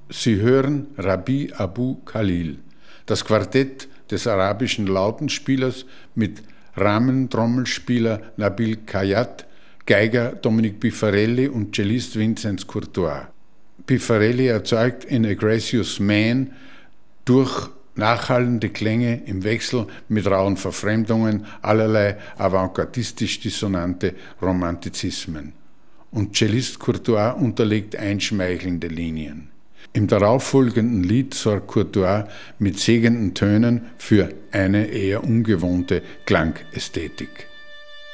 Sie hören Rabi Abu Khalil, das Quartett des arabischen Lautenspielers mit Rahmentrommelspieler Nabil Kayat, Geiger Dominique Pifarelli und Cellist Vinzenz Courtois. Pifarelli erzeugt in A Gracious Man durch nachhallende Klänge im Wechsel mit rauen Verfremdungen allerlei avantgardistisch dissonante Romantizismen. Und Cellist Courtois unterlegt einschmeichelnde Linien. Im darauffolgenden Lied sorgt Courtois mit segenden Tönen für eine eher ungewohnte Klangästhetik.